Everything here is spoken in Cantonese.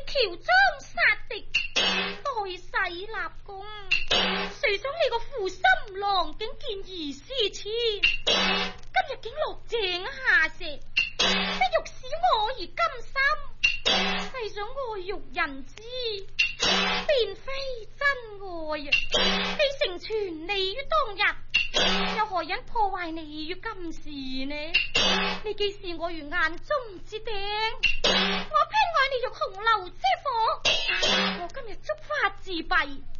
喬裝殺敵，代洗立功。誰想你個負心郎竟見異思遷，今日竟落井下石，不欲使我而甘心，係想愛欲人知，便非真愛啊！既成全你於當日，又何忍破壞你於今時呢？你既是我如眼中之釘，我偏愛你如紅爐之火，我今日觸發自斃。